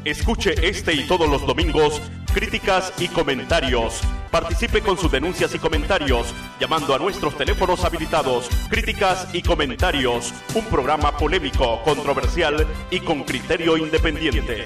Escuche este y todos los domingos Críticas y Comentarios. Participe con sus denuncias y comentarios llamando a nuestros teléfonos habilitados. Críticas y Comentarios, un programa polémico, controversial y con criterio independiente.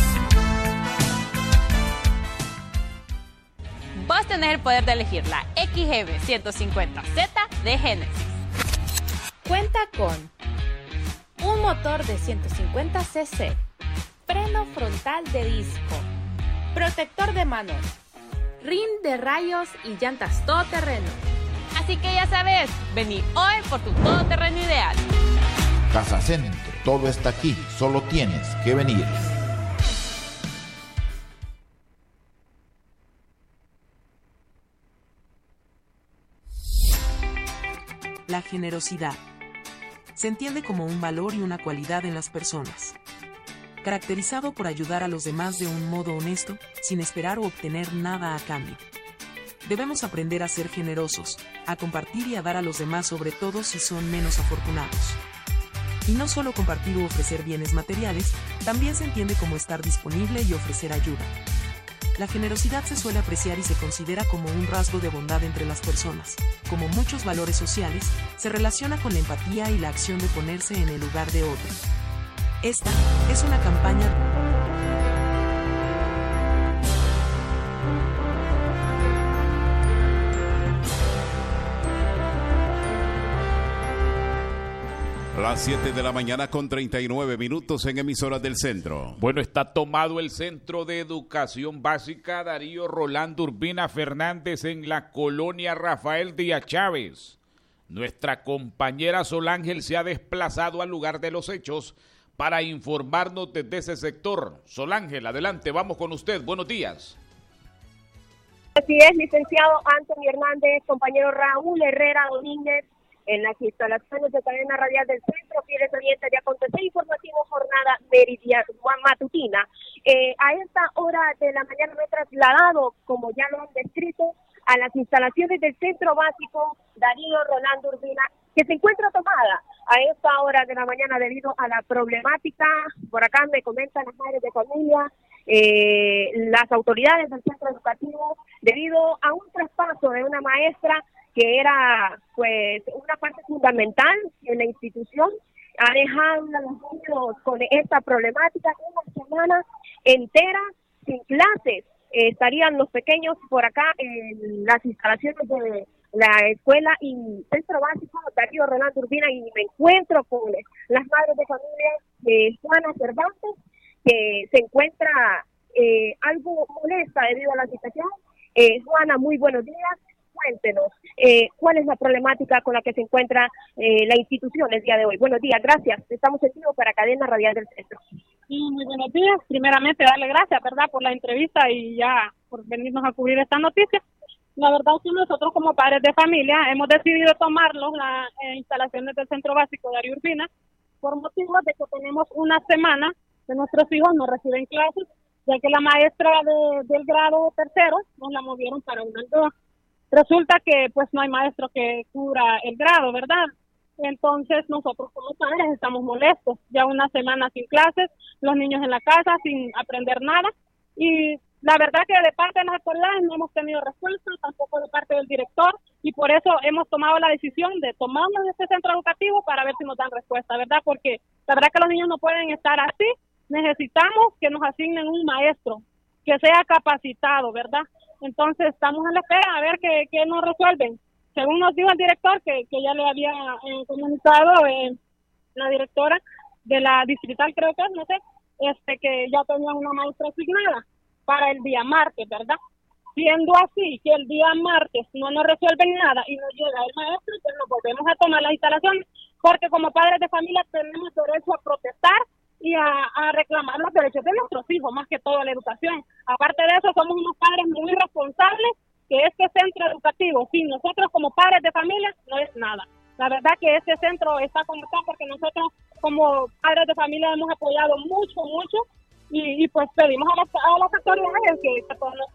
Vos tenés el poder de elegir la XGB 150Z de Genesis. Cuenta con un motor de 150 cc, freno frontal de disco, protector de manos, rin de rayos y llantas todoterreno. Así que ya sabes, vení hoy por tu todoterreno ideal. Casa Centro, todo está aquí, solo tienes que venir. La generosidad se entiende como un valor y una cualidad en las personas, caracterizado por ayudar a los demás de un modo honesto, sin esperar o obtener nada a cambio. Debemos aprender a ser generosos, a compartir y a dar a los demás, sobre todo si son menos afortunados. Y no solo compartir u ofrecer bienes materiales, también se entiende como estar disponible y ofrecer ayuda. La generosidad se suele apreciar y se considera como un rasgo de bondad entre las personas. Como muchos valores sociales, se relaciona con la empatía y la acción de ponerse en el lugar de otro. Esta es una campaña Las 7 de la mañana con 39 minutos en Emisoras del Centro. Bueno, está tomado el Centro de Educación Básica Darío Rolando Urbina Fernández en la colonia Rafael Díaz Chávez. Nuestra compañera Solángel se ha desplazado al lugar de los hechos para informarnos desde ese sector. Solángel, adelante, vamos con usted. Buenos días. Así es, licenciado Anthony Hernández, compañero Raúl Herrera Domínguez, en las instalaciones de cadena radial del Centro, fieles oyentes de Acontecer Informativo, jornada matutina. A esta hora de la mañana me he trasladado, como ya lo han descrito, a las instalaciones del Centro Básico Darío Rolando Urbina, que se encuentra tomada a esta hora de la mañana debido a la problemática. Por acá me comentan las madres de familia, las autoridades del centro educativo, debido a un traspaso de una maestra que era pues una parte fundamental en la institución, ha dejado a los niños con esta problemática. Una semana entera sin clases. Estarían los pequeños por acá en las instalaciones de la escuela y Centro Básico Darío Rolando Urbina, y me encuentro con las madres de familia de Juana Cervantes, que se encuentra algo molesta debido a la situación. Juana, muy buenos días. Cuéntenos, ¿cuál es la problemática con la que se encuentra la institución el día de hoy? Buenos días, gracias. Estamos en vivo para Cadena Radial del Centro. Sí, muy buenos días. Primeramente, darle gracias, ¿verdad?, por la entrevista y ya por venirnos a cubrir esta noticia. La verdad es que nosotros como padres de familia hemos decidido tomarlos las instalaciones del Centro Básico Darío Urbina por motivos de que tenemos una semana que nuestros hijos no reciben clases, ya que la maestra del grado tercero nos la movieron para una aldeia. Resulta que pues no hay maestro que cubra el grado, ¿verdad? Entonces nosotros como padres estamos molestos, ya una semana sin clases, los niños en la casa sin aprender nada, y la verdad que de parte de las autoridades no hemos tenido respuesta, tampoco de parte del director, y por eso hemos tomado la decisión de tomarnos de este centro educativo para ver si nos dan respuesta, ¿verdad? Porque la verdad que los niños no pueden estar así, necesitamos que nos asignen un maestro que sea capacitado, ¿verdad? Entonces estamos en la espera a ver qué nos resuelven. Según nos dijo el director, que ya le había comunicado la directora de la distrital, creo que es, no sé, que ya tenía una maestra asignada para el día martes, ¿verdad? Siendo así, que el día martes no nos resuelven nada y no llega el maestro, pues nos volvemos a tomar las instalaciones, porque como padres de familia tenemos derecho a protestar y a reclamar los derechos de nuestros hijos, más que todo la educación. Aparte de eso, somos unos padres muy responsables, que este centro educativo, sin nosotros como padres de familia, no es nada. La verdad que este centro está como está porque nosotros como padres de familia hemos apoyado mucho, y pues pedimos a las autoridades que todos